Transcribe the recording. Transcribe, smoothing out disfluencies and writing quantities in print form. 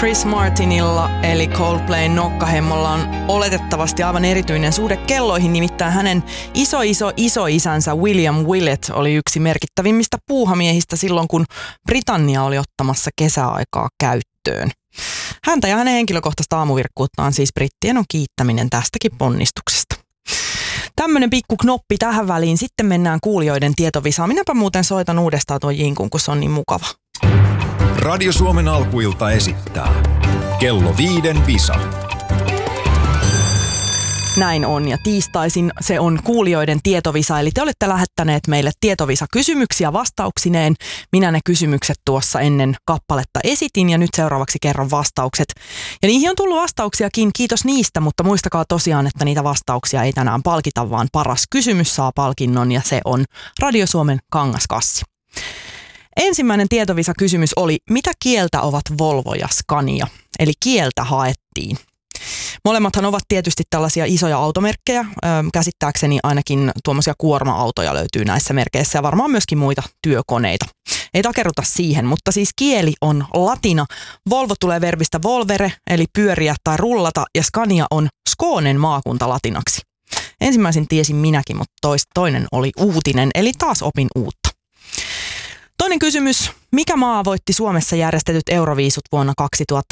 Chris Martinilla eli Coldplayn nokkahemmolla on oletettavasti aivan erityinen suhde kelloihin, nimittäin hänen isoisänsä William Willett oli yksi merkittävimmistä puuhamiehistä silloin, kun Britannia oli ottamassa kesäaikaa käyttöön. Häntä ja hänen henkilökohtaista aamuvirkkuuttaan siis brittien on kiittäminen tästäkin ponnistuksesta. Tämmönen pikku knoppi tähän väliin, sitten mennään kuulijoiden tietovisaan. Minäpä muuten soitan uudestaan tuon jinkun, kun se on niin mukava. Radio Suomen alkuilta esittää Kello 5 visa. Näin on, ja tiistaisin se on kuulijoiden tietovisa, eli te olette lähettäneet meille tietovisa-kysymyksiä vastauksineen. Minä ne kysymykset tuossa ennen kappaletta esitin, ja nyt seuraavaksi kerron vastaukset. Ja niihin on tullut vastauksiakin, kiitos niistä, mutta muistakaa tosiaan, että niitä vastauksia ei tänään palkita, vaan paras kysymys saa palkinnon, ja se on Radio Suomen kangaskassi. Ensimmäinen tietovisa-kysymys oli, mitä kieltä ovat Volvo ja Scania? Eli kieltä haettiin. Molemmathan ovat tietysti tällaisia isoja automerkkejä. Käsittääkseni ainakin tuommoisia kuorma-autoja löytyy näissä merkeissä ja varmaan myöskin muita työkoneita. Ei takerruta siihen, mutta siis kieli on latina. Volvo tulee verbistä volvere, eli pyöriä tai rullata, ja Scania on Skånen maakunta latinaksi. Ensimmäisen tiesin minäkin, mutta toinen oli uutinen, eli taas opin uutta. Toinen kysymys. Mikä maa voitti Suomessa järjestetyt Euroviisut vuonna 2000